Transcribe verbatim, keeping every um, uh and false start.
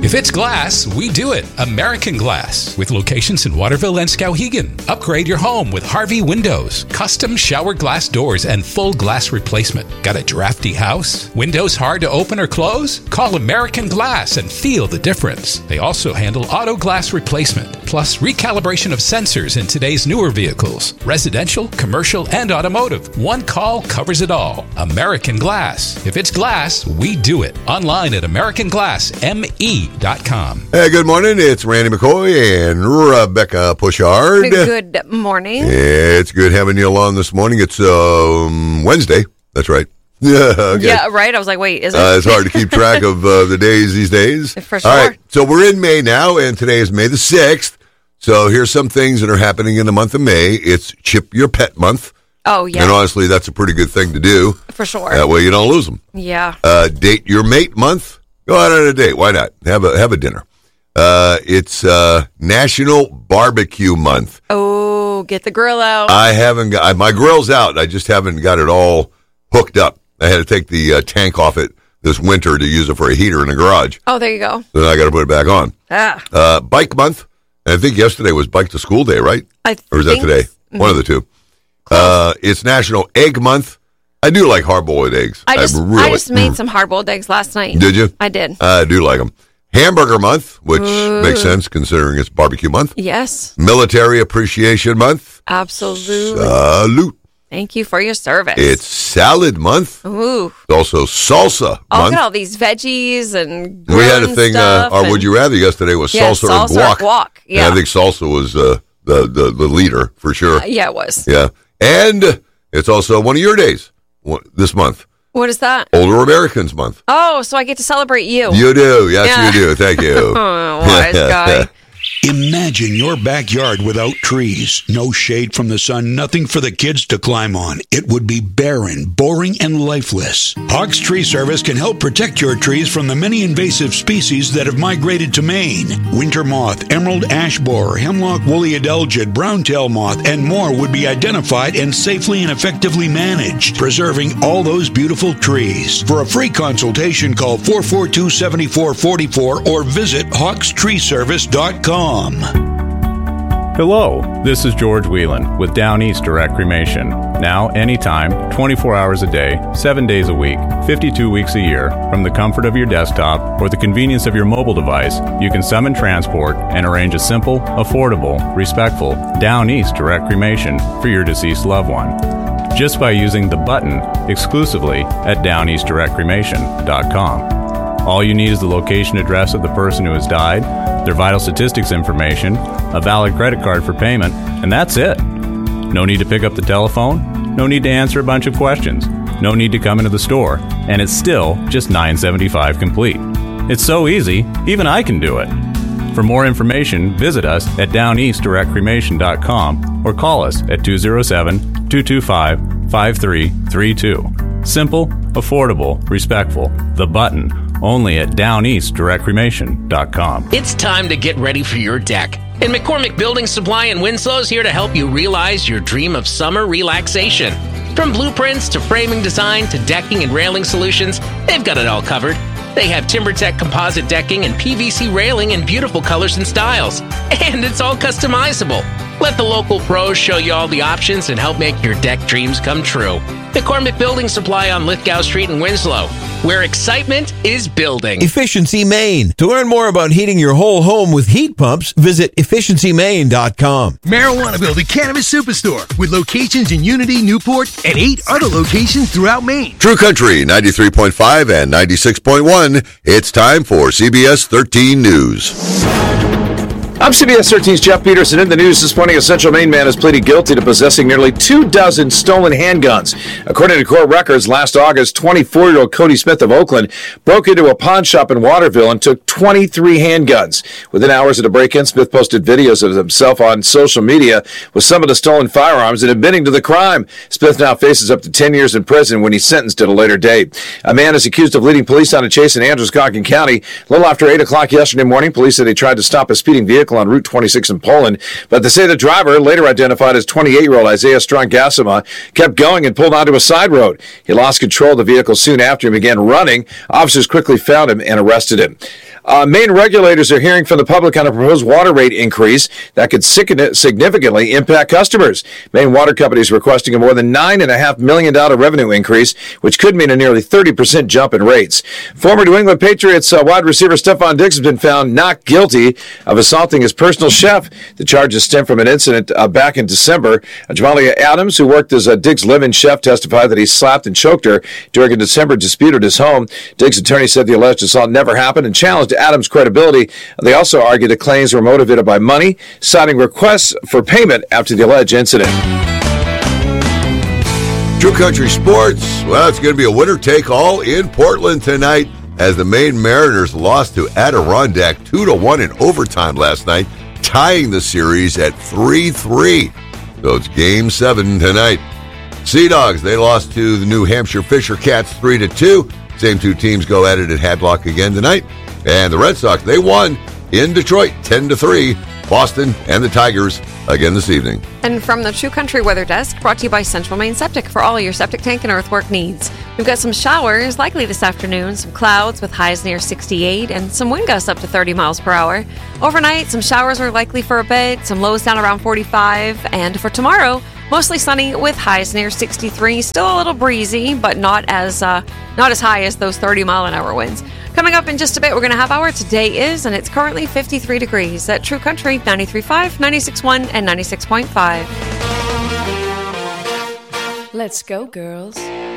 If it's glass, we do it. American Glass. With locations in Waterville and Skowhegan. Upgrade your home with Harvey Windows. Custom shower glass doors and full glass replacement. Got a drafty house? Windows hard to open or close? Call American Glass and feel the difference. They also handle auto glass replacement, plus recalibration of sensors in today's newer vehicles. Residential, commercial, and automotive. One call covers it all. American Glass. If it's glass, we do it. Online at american glass m e dot com. Hey, good morning. It's Randy McCoy and Rebecca Pushard. Good morning. It's good having you along this morning. It's um, Wednesday. That's right. Yeah, okay. Yeah, right. I was like, wait, is it? Uh, it's hard to keep track of uh, the days these days. For sure. All right, so we're in May now, and today is May the sixth. So here's some things that are happening in the month of May. It's Chip Your Pet Month. Oh, yeah. And honestly, that's a pretty good thing to do. For sure. That way you don't lose them. Yeah. Uh, date Your Mate Month. Go out on a date. Why not? Have a have a dinner. Uh, it's uh, National Barbecue Month. Oh, get the grill out. I haven't got my grill's out. I just haven't got it all hooked up. I had to take the uh, tank off it this winter to use it for a heater in the garage. Oh, there you go. Then I got to put it back on. Ah. Uh, Bike Month. And I think yesterday was Bike to School Day, right? I or is that today? Mm-hmm. One of the two. Uh, it's National Egg Month. I do like hard-boiled eggs. I just, I really, I just made mm. some hard-boiled eggs last night. Did you? I did. I do like them. Hamburger Month, which Ooh. makes sense considering it's Barbecue Month. Yes. Military Appreciation Month. Absolutely. Salute. Thank you for your service. It's Salad Month. Ooh. It's also Salsa Oh, Month. look at all these veggies and We had a thing, uh, or and, Would You Rather yesterday was yeah, salsa, salsa or guac. Or guac. Yeah. And I think salsa was uh, the, the, the leader for sure. Uh, yeah, it was. Yeah. And it's also one of your days this month. What is that? Older Americans Month. Oh, so I get to celebrate you. You do. Yes, Yeah. you do. Thank you. Oh, wise guy. Imagine your backyard without trees. No shade from the sun, nothing for the kids to climb on. It would be barren, boring, and lifeless. Hawks Tree Service can help protect your trees from the many invasive species that have migrated to Maine. Winter moth, emerald ash borer, hemlock woolly adelgid, brown-tail moth, and more would be identified and safely and effectively managed, preserving all those beautiful trees. For a free consultation, call four four two, seven four four four or visit hawks tree service dot com. Hello, this is George Whelan with Down East Direct Cremation. Now, anytime, twenty-four hours a day, seven days a week, fifty-two weeks a year, from the comfort of your desktop or the convenience of your mobile device, you can summon transport and arrange a simple, affordable, respectful Down East Direct Cremation for your deceased loved one. Just by using the button exclusively at down east direct cremation dot com. All you need is the location address of the person who has died, their vital statistics information, a valid credit card for payment, and that's it. No need to pick up the telephone, no need to answer a bunch of questions, no need to come into the store, and it's still just nine dollars and seventy-five cents complete. It's so easy, even I can do it. For more information, visit us at down east direct cremation dot com or call us at two oh seven, two two five, five three three two. Simple, affordable, respectful. The button. Only at down east direct cremation dot com. It's time to get ready for your deck. And McCormick Building Supply in Winslow is here to help you realize your dream of summer relaxation. From blueprints to framing design to decking and railing solutions, they've got it all covered. They have TimberTech composite decking and P V C railing in beautiful colors and styles. And it's all customizable. Let the local pros show you all the options and help make your deck dreams come true. McCormick Building Supply on Lithgow Street in Winslow, where excitement is building. Efficiency Maine. To learn more about heating your whole home with heat pumps, visit efficiency maine dot com. Marijuanaville, the cannabis superstore, with locations in Unity, Newport, and eight other locations throughout Maine. True Country, ninety-three point five and ninety-six point one. It's time for C B S thirteen News. I'm C B S thirteen's Jeff Peterson. In the news this morning, a Central Maine man has pleaded guilty to possessing nearly two dozen stolen handguns. According to court records, last August, twenty-four-year-old Cody Smith of Oakland broke into a pawn shop in Waterville and took twenty-three handguns. Within hours of the break-in, Smith posted videos of himself on social media with some of the stolen firearms and admitting to the crime. Smith now faces up to ten years in prison when he's sentenced at a later date. A man is accused of leading police on a chase in Androscoggin County. A little after eight o'clock yesterday morning, police said they tried to stop a speeding vehicle on Route twenty-six in Poland, but they say the driver, later identified as twenty-eight-year-old Isaiah Strong-Gassama, kept going and pulled onto a side road. He lost control of the vehicle soon after and began running. Officers quickly found him and arrested him. Uh, Maine regulators are hearing from the public on a proposed water rate increase that could significantly impact customers. Maine water companies requesting a more than nine point five million dollars revenue increase, which could mean a nearly thirty percent jump in rates. Former New England Patriots uh, wide receiver Stephon Diggs has been found not guilty of assaulting his personal chef. The charges stem from an incident uh, back in December. Uh, Jamalia Adams, who worked as a Diggs' live-in chef, testified that he slapped and choked her during a December dispute at his home. Diggs' attorney said the alleged assault never happened and challenged Adams' credibility. They also argued the claims were motivated by money, citing requests for payment after the alleged incident. True Country Sports, well, it's going to be a winner-take-all in Portland tonight as the Maine Mariners lost to Adirondack two to one in overtime last night, tying the series at three three. So it's game seven tonight. Sea Dogs, they lost to the New Hampshire Fisher Cats three to two. Same two teams go at it at Hadlock again tonight. And the Red Sox, they won in Detroit ten to three. Boston and the Tigers again this evening. And from the True Country Weather Desk, brought to you by Central Maine Septic for all your septic tank and earthwork needs. We've got some showers likely this afternoon, some clouds with highs near sixty-eight, and some wind gusts up to thirty miles per hour. Overnight, some showers are likely for a bit, some lows down around forty-five, and for tomorrow, mostly sunny with highs near sixty-three. Still a little breezy, but not as uh, not as high as those thirty mile an hour winds. Coming up in just a bit, we're going to have our Today Is, and it's currently fifty-three degrees at True Country ninety-three point five, ninety-six point one, and ninety-six point five. Let's go, girls.